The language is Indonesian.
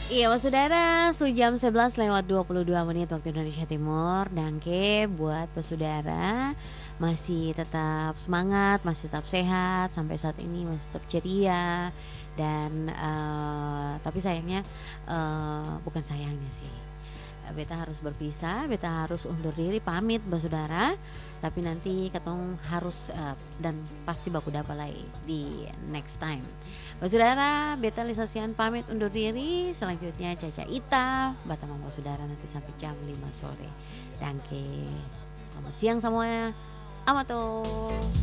Iya, Mas Saudara, jam 11:22 waktu Indonesia Timur. Dangke buat saudara masih tetap semangat, masih tetap sehat sampai saat ini masih tetap ceria dan tapi sayangnya bukan sayangnya sih. Beta harus berpisah, beta harus undur diri pamit saudara. Tapi nanti ketong harus dan pasti baku dapat lagi di next time. Saudara, beta Lisa Sian pamit undur diri. Selanjutnya Caca Ita, Batamang saudara nanti sampai jam 5 sore. Dangke. Selamat siang semuanya. Amato.